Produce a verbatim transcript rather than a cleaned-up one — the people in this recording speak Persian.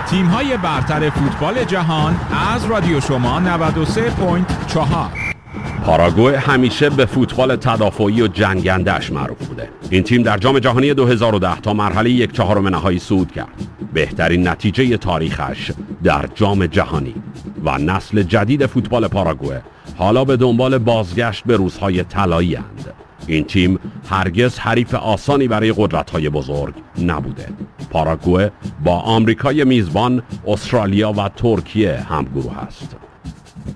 تیم‌های برتر فوتبال جهان از رادیو شما نود و سه و چهار. پاراگوئه همیشه به فوتبال تدافعی و جنگنده‌اش معروف بوده. این تیم در جام جهانی دو هزار و ده تا مرحله یک چهارم نهایی صعود کرد. بهترین نتیجه تاریخش در جام جهانی و نسل جدید فوتبال پاراگوئه حالا به دنبال بازگشت به روزهای طلایی اند. این تیم هرگز حریف آسانی برای قدرت‌های بزرگ نبوده. پاراگوئه با آمریکای میزبان، استرالیا و ترکیه همگروه است.